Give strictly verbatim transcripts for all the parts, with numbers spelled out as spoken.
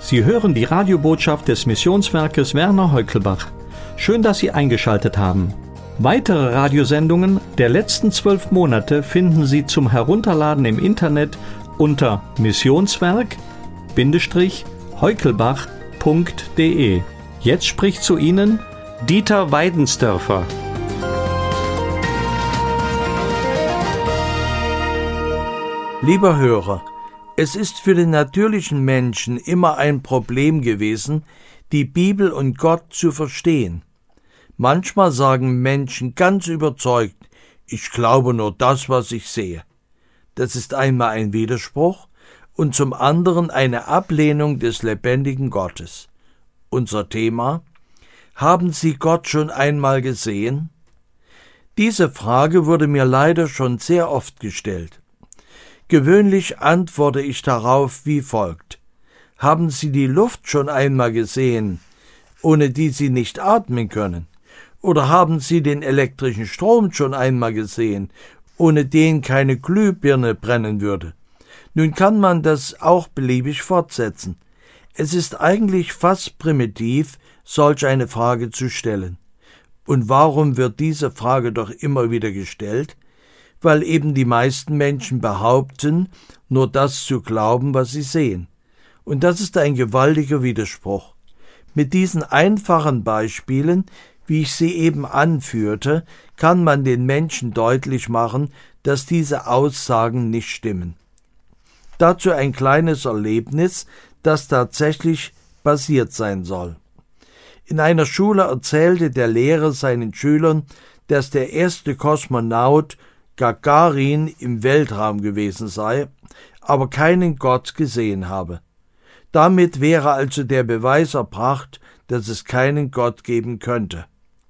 Sie hören die Radiobotschaft des Missionswerkes Werner Heukelbach. Schön, dass Sie eingeschaltet haben. Weitere Radiosendungen der letzten zwölf Monate finden Sie zum Herunterladen im Internet unter missionswerk-heukelbach punkt de. Jetzt spricht zu Ihnen Dieter Weidensdörfer. Lieber Hörer, es ist für den natürlichen Menschen immer ein Problem gewesen, die Bibel und Gott zu verstehen. Manchmal sagen Menschen ganz überzeugt, ich glaube nur das, was ich sehe. Das ist einmal ein Widerspruch und zum anderen eine Ablehnung des lebendigen Gottes. Unser Thema: Haben Sie Gott schon einmal gesehen? Diese Frage wurde mir leider schon sehr oft gestellt. Gewöhnlich antworte ich darauf wie folgt: Haben Sie die Luft schon einmal gesehen, ohne die Sie nicht atmen können? Oder haben Sie den elektrischen Strom schon einmal gesehen, ohne den keine Glühbirne brennen würde? Nun kann man das auch beliebig fortsetzen. Es ist eigentlich fast primitiv, solch eine Frage zu stellen. Und warum wird diese Frage doch immer wieder gestellt? Weil eben die meisten Menschen behaupten, nur das zu glauben, was sie sehen. Und das ist ein gewaltiger Widerspruch. Mit diesen einfachen Beispielen, wie ich sie eben anführte, kann man den Menschen deutlich machen, dass diese Aussagen nicht stimmen. Dazu ein kleines Erlebnis, das tatsächlich passiert sein soll. In einer Schule erzählte der Lehrer seinen Schülern, dass der erste Kosmonaut Gagarin im Weltraum gewesen sei, aber keinen Gott gesehen habe. Damit wäre also der Beweis erbracht, dass es keinen Gott geben könnte.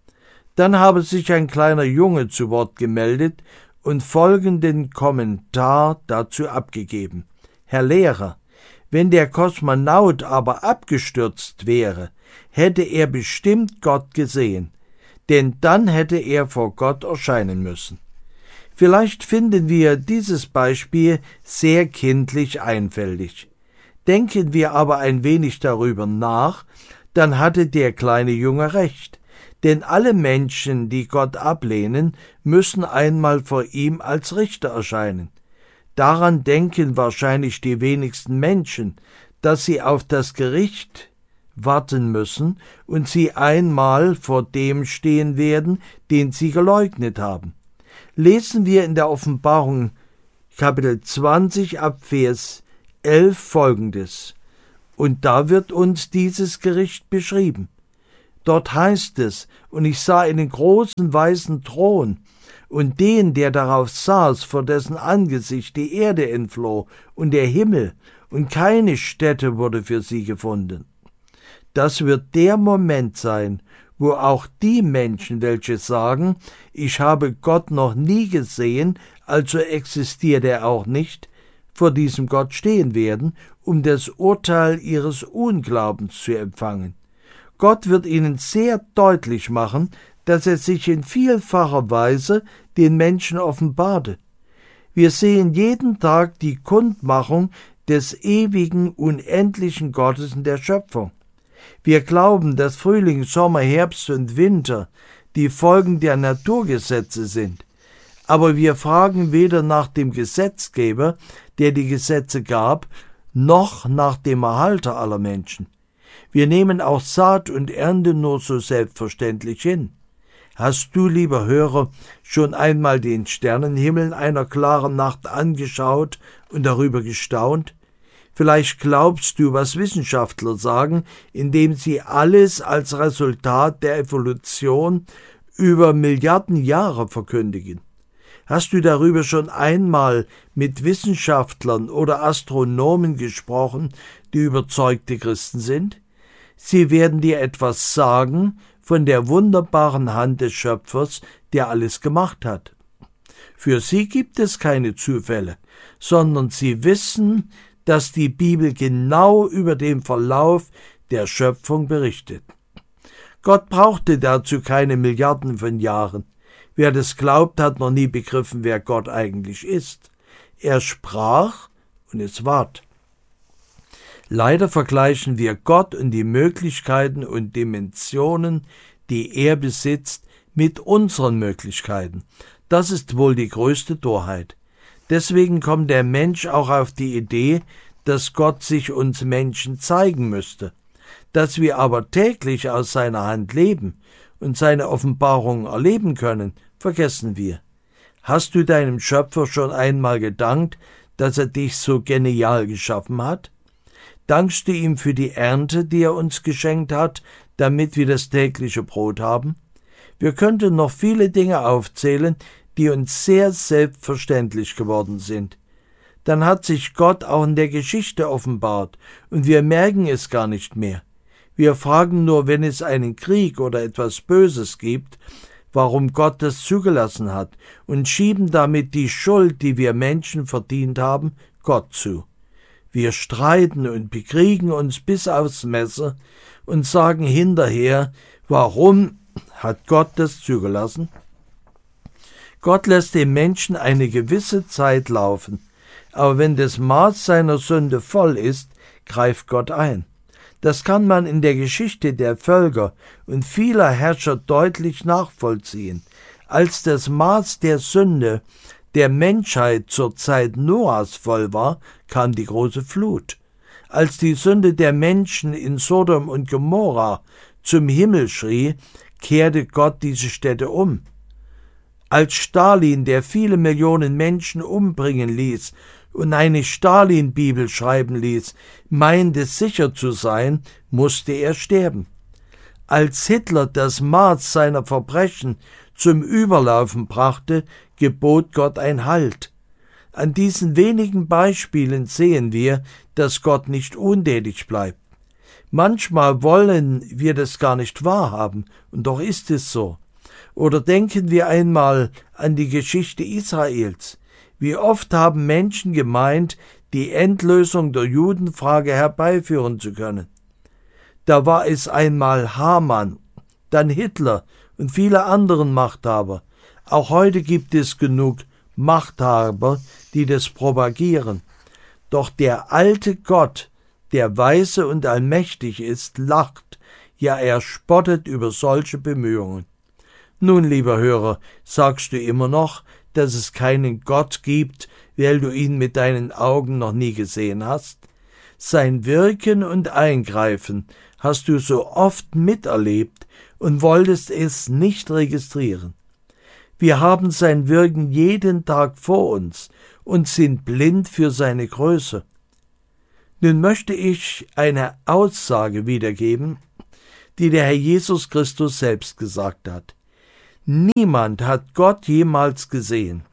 Dann habe sich ein kleiner Junge zu Wort gemeldet und folgenden Kommentar dazu abgegeben: Herr Lehrer, wenn der Kosmonaut aber abgestürzt wäre, hätte er bestimmt Gott gesehen, denn dann hätte er vor Gott erscheinen müssen. Vielleicht finden wir dieses Beispiel sehr kindlich einfältig. Denken wir aber ein wenig darüber nach, dann hatte der kleine Junge recht. Denn alle Menschen, die Gott ablehnen, müssen einmal vor ihm als Richter erscheinen. Daran denken wahrscheinlich die wenigsten Menschen, dass sie auf das Gericht warten müssen und sie einmal vor dem stehen werden, den sie geleugnet haben. Lesen wir in der Offenbarung Kapitel zwanzig ab Vers elf folgendes. Und da wird uns dieses Gericht beschrieben. Dort heißt es: Und ich sah einen großen weißen Thron und den, der darauf saß, vor dessen Angesicht die Erde entfloh und der Himmel, und keine Stätte wurde für sie gefunden. Das wird der Moment sein, wo auch die Menschen, welche sagen, ich habe Gott noch nie gesehen, also existiert er auch nicht, vor diesem Gott stehen werden, um das Urteil ihres Unglaubens zu empfangen. Gott wird ihnen sehr deutlich machen, dass er sich in vielfacher Weise den Menschen offenbarte. Wir sehen jeden Tag die Kundmachung des ewigen, unendlichen Gottes in der Schöpfung. Wir glauben, dass Frühling, Sommer, Herbst und Winter die Folgen der Naturgesetze sind. Aber wir fragen weder nach dem Gesetzgeber, der die Gesetze gab, noch nach dem Erhalter aller Menschen. Wir nehmen auch Saat und Ernte nur so selbstverständlich hin. Hast du, lieber Hörer, schon einmal den Sternenhimmel einer klaren Nacht angeschaut und darüber gestaunt? Vielleicht glaubst du, was Wissenschaftler sagen, indem sie alles als Resultat der Evolution über Milliarden Jahre verkündigen. Hast du darüber schon einmal mit Wissenschaftlern oder Astronomen gesprochen, die überzeugte Christen sind? Sie werden dir etwas sagen von der wunderbaren Hand des Schöpfers, der alles gemacht hat. Für sie gibt es keine Zufälle, sondern sie wissen, dass die Bibel genau über den Verlauf der Schöpfung berichtet. Gott brauchte dazu keine Milliarden von Jahren. Wer das glaubt, hat noch nie begriffen, wer Gott eigentlich ist. Er sprach und es ward. Leider vergleichen wir Gott und die Möglichkeiten und Dimensionen, die er besitzt, mit unseren Möglichkeiten. Das ist wohl die größte Torheit. Deswegen kommt der Mensch auch auf die Idee, dass Gott sich uns Menschen zeigen müsste. Dass wir aber täglich aus seiner Hand leben und seine Offenbarung erleben können, vergessen wir. Hast du deinem Schöpfer schon einmal gedankt, dass er dich so genial geschaffen hat? Dankst du ihm für die Ernte, die er uns geschenkt hat, damit wir das tägliche Brot haben? Wir könnten noch viele Dinge aufzählen, die uns sehr selbstverständlich geworden sind. Dann hat sich Gott auch in der Geschichte offenbart, und wir merken es gar nicht mehr. Wir fragen nur, wenn es einen Krieg oder etwas Böses gibt, warum Gott das zugelassen hat, und schieben damit die Schuld, die wir Menschen verdient haben, Gott zu. Wir streiten und bekriegen uns bis aufs Messer und sagen hinterher, warum hat Gott das zugelassen? Gott lässt dem Menschen eine gewisse Zeit laufen, aber wenn das Maß seiner Sünde voll ist, greift Gott ein. Das kann man in der Geschichte der Völker und vieler Herrscher deutlich nachvollziehen. Als das Maß der Sünde der Menschheit zur Zeit Noahs voll war, kam die große Flut. Als die Sünde der Menschen in Sodom und Gomorra zum Himmel schrie, kehrte Gott diese Städte um. Als Stalin, der viele Millionen Menschen umbringen ließ und eine Stalin-Bibel schreiben ließ, meinte sicher zu sein, musste er sterben. Als Hitler das Maß seiner Verbrechen zum Überlaufen brachte, gebot Gott ein Halt. An diesen wenigen Beispielen sehen wir, dass Gott nicht untätig bleibt. Manchmal wollen wir das gar nicht wahrhaben, und doch ist es so. Oder denken wir einmal an die Geschichte Israels. Wie oft haben Menschen gemeint, die Endlösung der Judenfrage herbeiführen zu können. Da war es einmal Haman, dann Hitler und viele andere Machthaber. Auch heute gibt es genug Machthaber, die das propagieren. Doch der alte Gott, der weise und allmächtig ist, lacht, ja er spottet über solche Bemühungen. Nun, lieber Hörer, sagst du immer noch, dass es keinen Gott gibt, weil du ihn mit deinen Augen noch nie gesehen hast? Sein Wirken und Eingreifen hast du so oft miterlebt und wolltest es nicht registrieren. Wir haben sein Wirken jeden Tag vor uns und sind blind für seine Größe. Nun möchte ich eine Aussage wiedergeben, die der Herr Jesus Christus selbst gesagt hat. Niemand hat Gott jemals gesehen.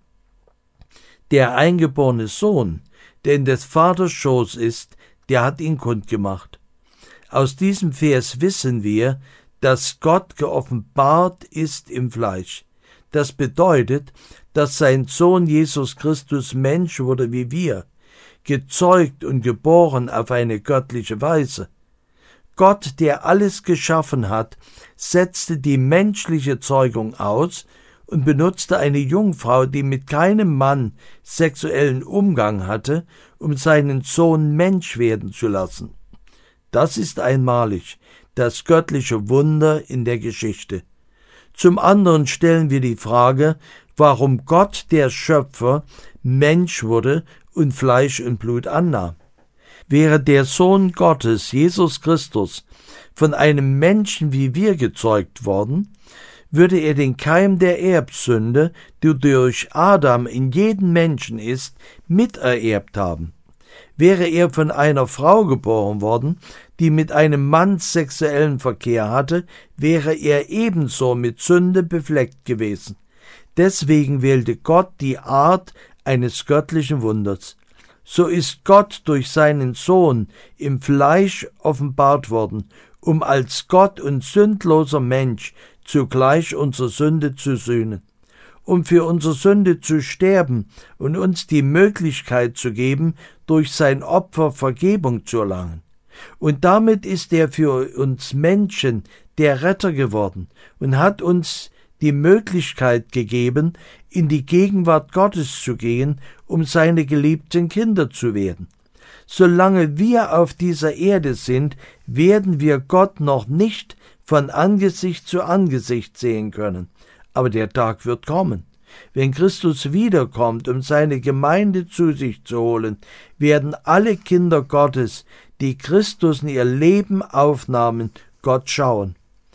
Der eingeborene Sohn, der in des Vaters Schoß ist, der hat ihn kundgemacht. Aus diesem Vers wissen wir, dass Gott geoffenbart ist im Fleisch. Das bedeutet, dass sein Sohn Jesus Christus Mensch wurde wie wir, gezeugt und geboren auf eine göttliche Weise. Gott, der alles geschaffen hat, setzte die menschliche Zeugung aus und benutzte eine Jungfrau, die mit keinem Mann sexuellen Umgang hatte, um seinen Sohn Mensch werden zu lassen. Das ist einmalig, das göttliche Wunder in der Geschichte. Zum anderen stellen wir die Frage, warum Gott, der Schöpfer, Mensch wurde und Fleisch und Blut annahm. Wäre der Sohn Gottes, Jesus Christus, von einem Menschen wie wir gezeugt worden, würde er den Keim der Erbsünde, die durch Adam in jedem Menschen ist, mitererbt haben. Wäre er von einer Frau geboren worden, die mit einem Mann sexuellen Verkehr hatte, wäre er ebenso mit Sünde befleckt gewesen. Deswegen wählte Gott die Art eines göttlichen Wunders. So ist Gott durch seinen Sohn im Fleisch offenbart worden, um als Gott und sündloser Mensch zugleich unsere Sünde zu sühnen, um für unsere Sünde zu sterben und uns die Möglichkeit zu geben, durch sein Opfer Vergebung zu erlangen. Und damit ist er für uns Menschen der Retter geworden und hat uns die Möglichkeit gegeben, in die Gegenwart Gottes zu gehen, um seine geliebten Kinder zu werden. Solange wir auf dieser Erde sind, werden wir Gott noch nicht von Angesicht zu Angesicht sehen können. Aber der Tag wird kommen. Wenn Christus wiederkommt, um seine Gemeinde zu sich zu holen, werden alle Kinder Gottes, die Christus in ihr Leben aufnahmen, Gott schauen.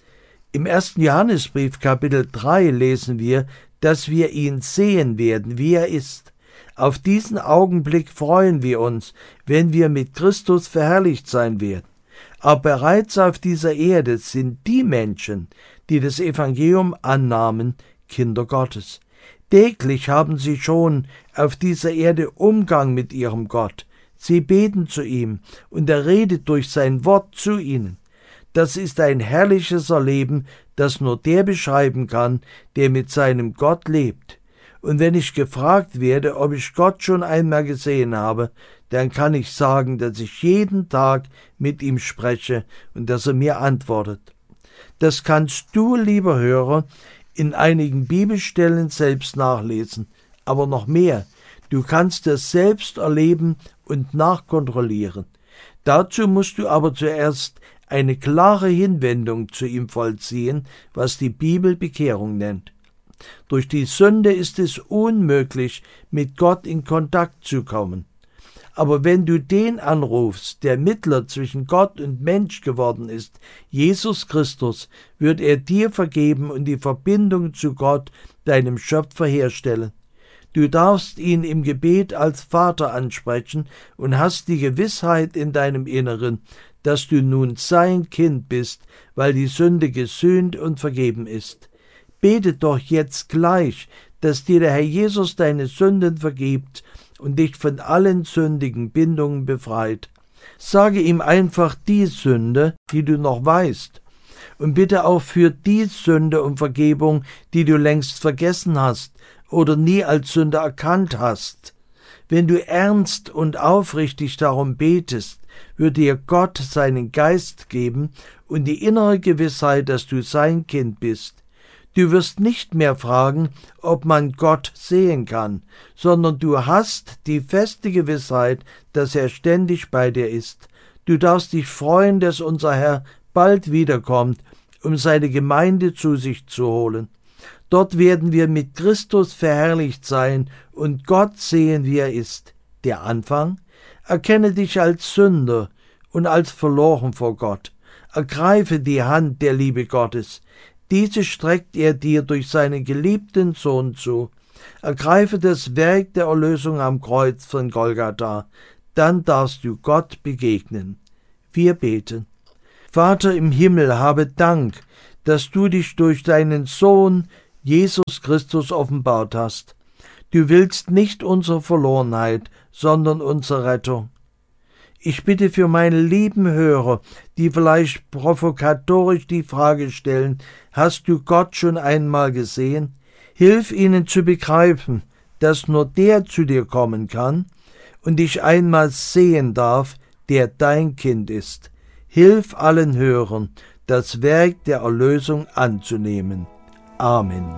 Im ersten Johannesbrief Kapitel drei lesen wir, dass wir ihn sehen werden, wie er ist. Auf diesen Augenblick freuen wir uns, wenn wir mit Christus verherrlicht sein werden. Aber bereits auf dieser Erde sind die Menschen, die das Evangelium annahmen, Kinder Gottes. Täglich haben sie schon auf dieser Erde Umgang mit ihrem Gott. Sie beten zu ihm und er redet durch sein Wort zu ihnen. Das ist ein herrliches Erleben, das nur der beschreiben kann, der mit seinem Gott lebt. Und wenn ich gefragt werde, ob ich Gott schon einmal gesehen habe, dann kann ich sagen, dass ich jeden Tag mit ihm spreche und dass er mir antwortet. Das kannst du, lieber Hörer, in einigen Bibelstellen selbst nachlesen, aber noch mehr. Du kannst es selbst erleben und nachkontrollieren. Dazu musst du aber zuerst eine klare Hinwendung zu ihm vollziehen, was die Bibel Bekehrung nennt. Durch die Sünde ist es unmöglich, mit Gott in Kontakt zu kommen. Aber wenn du den anrufst, der Mittler zwischen Gott und Mensch geworden ist, Jesus Christus, wird er dir vergeben und die Verbindung zu Gott, deinem Schöpfer, herstellen. Du darfst ihn im Gebet als Vater ansprechen und hast die Gewissheit in deinem Inneren, dass du nun sein Kind bist, weil die Sünde gesühnt und vergeben ist. Bete doch jetzt gleich, dass dir der Herr Jesus deine Sünden vergibt und dich von allen sündigen Bindungen befreit. Sage ihm einfach die Sünde, die du noch weißt, und bitte auch für die Sünde um Vergebung, die du längst vergessen hast oder nie als Sünde erkannt hast. Wenn du ernst und aufrichtig darum betest, wird dir Gott seinen Geist geben und die innere Gewissheit, dass du sein Kind bist. Du wirst nicht mehr fragen, ob man Gott sehen kann, sondern du hast die feste Gewissheit, dass er ständig bei dir ist. Du darfst dich freuen, dass unser Herr bald wiederkommt, um seine Gemeinde zu sich zu holen. Dort werden wir mit Christus verherrlicht sein und Gott sehen, wie er ist. Der Anfang? Erkenne dich als Sünder und als verloren vor Gott. Ergreife die Hand der Liebe Gottes. Diese streckt er dir durch seinen geliebten Sohn zu. Ergreife das Werk der Erlösung am Kreuz von Golgatha. Dann darfst du Gott begegnen. Wir beten. Vater im Himmel, habe Dank, dass du dich durch deinen Sohn Jesus Christus offenbart hast. Du willst nicht unsere Verlorenheit, sondern unsere Rettung. Ich bitte für meine lieben Hörer, die vielleicht provokatorisch die Frage stellen, hast du Gott schon einmal gesehen? Hilf ihnen zu begreifen, dass nur der zu dir kommen kann und dich einmal sehen darf, der dein Kind ist. Hilf allen Hörern, das Werk der Erlösung anzunehmen. Amen.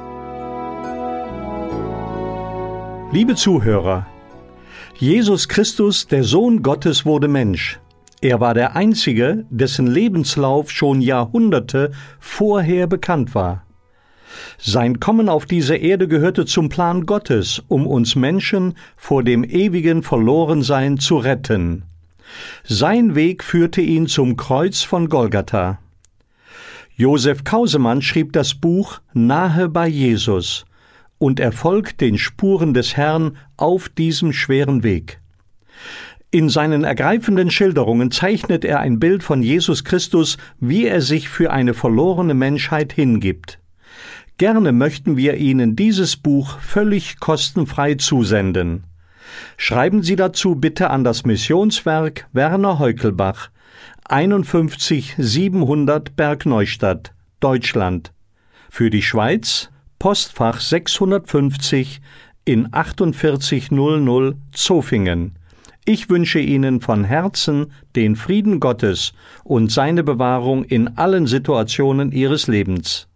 Liebe Zuhörer, Jesus Christus, der Sohn Gottes, wurde Mensch. Er war der Einzige, dessen Lebenslauf schon Jahrhunderte vorher bekannt war. Sein Kommen auf diese Erde gehörte zum Plan Gottes, um uns Menschen vor dem ewigen Verlorensein zu retten. Sein Weg führte ihn zum Kreuz von Golgatha. Josef Kausemann schrieb das Buch Nahe bei Jesus und er folgt den Spuren des Herrn auf diesem schweren Weg. In seinen ergreifenden Schilderungen zeichnet er ein Bild von Jesus Christus, wie er sich für eine verlorene Menschheit hingibt. Gerne möchten wir Ihnen dieses Buch völlig kostenfrei zusenden. Schreiben Sie dazu bitte an das Missionswerk Werner Heukelbach, einundfünfzig siebenhundert Bergneustadt, Deutschland. Für die Schweiz Postfach sechshundertfünfzig in achtundvierzig null null Zofingen. Ich wünsche Ihnen von Herzen den Frieden Gottes und seine Bewahrung in allen Situationen Ihres Lebens.